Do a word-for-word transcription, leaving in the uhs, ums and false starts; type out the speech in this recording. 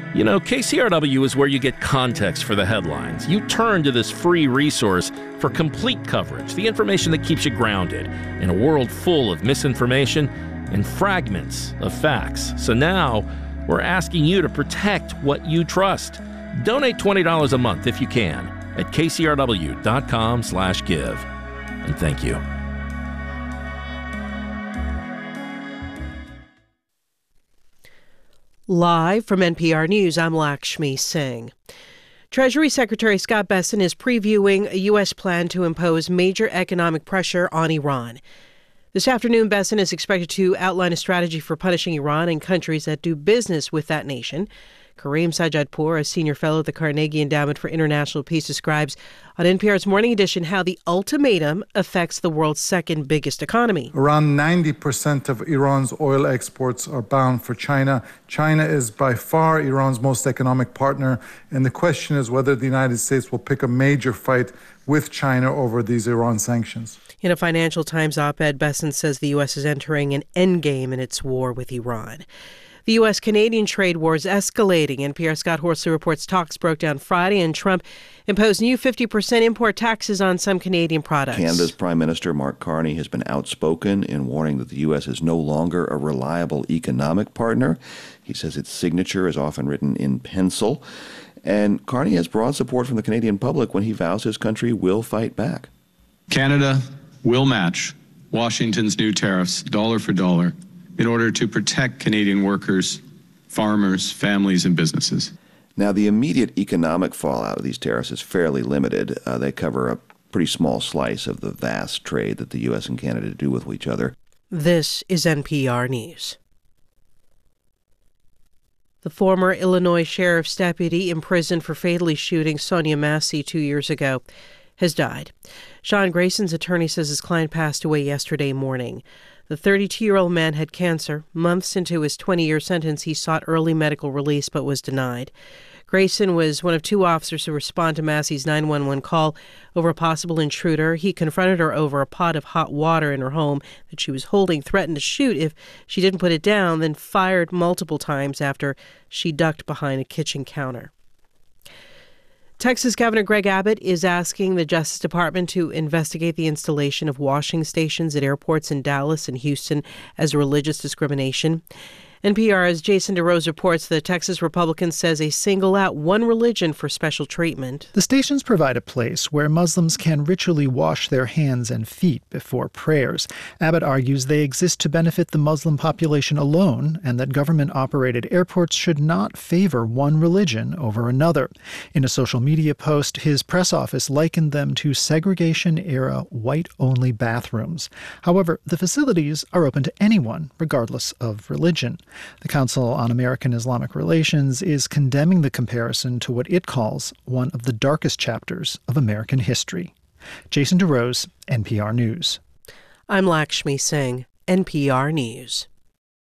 You know, K C R W is where you get context for the headlines. You turn to this free resource for complete coverage, the information that keeps you grounded in a world full of misinformation and fragments of facts. So now we're asking you to protect what you trust. Donate twenty dollars a month if you can at kcrw.com slash give. And thank you. Live from N P R News, I'm Lakshmi Singh. Treasury Secretary Scott Bessent is previewing a U S plan to impose major economic pressure on Iran. This afternoon, Bessent is expected to outline a strategy for punishing Iran and countries that do business with that nation. Kareem Sajadpour, a senior fellow at the Carnegie Endowment for International Peace, describes on N P R's Morning Edition how the ultimatum affects the world's second biggest economy. Around ninety percent of Iran's oil exports are bound for China. China is by far Iran's most economic partner, and the question is whether the United States will pick a major fight with China over these Iran sanctions. In a Financial Times op-ed, Bessent says the U S is entering an endgame in its war with Iran. The U S-Canadian trade war is escalating. N P R's Scott Horsley reports talks broke down Friday, and Trump imposed new fifty percent import taxes on some Canadian products. Canada's Prime Minister Mark Carney has been outspoken in warning that the U S is no longer a reliable economic partner. He says its signature is often written in pencil. And Carney has broad support from the Canadian public when he vows his country will fight back. Canada will match Washington's new tariffs dollar for dollar in order to protect Canadian workers, farmers, families, and businesses. Now, the immediate economic fallout of these tariffs is fairly limited. Uh, they cover a pretty small slice of the vast trade that the U S and Canada do with each other. This is N P R News. The former Illinois sheriff's deputy imprisoned for fatally shooting Sonia Massey two years ago has died. Sean Grayson's attorney says his client passed away yesterday morning. The thirty-two-year-old man had cancer. Months into his twenty-year sentence, he sought early medical release but was denied. Grayson was one of two officers who responded to Massey's nine one one call over a possible intruder. He confronted her over a pot of hot water in her home that she was holding, threatened to shoot if she didn't put it down, then fired multiple times after she ducked behind a kitchen counter. Texas Governor Greg Abbott is asking the Justice Department to investigate the installation of washing stations at airports in Dallas and Houston as religious discrimination. N P R's Jason DeRose reports the Texas Republican says they single out one religion for special treatment. The stations provide a place where Muslims can ritually wash their hands and feet before prayers. Abbott argues they exist to benefit the Muslim population alone, and that government-operated airports should not favor one religion over another. In a social media post, his press office likened them to segregation-era white-only bathrooms. However, the facilities are open to anyone, regardless of religion. The Council on American Islamic Relations is condemning the comparison to what it calls one of the darkest chapters of American history. Jason DeRose, N P R News. I'm Lakshmi Singh, N P R News.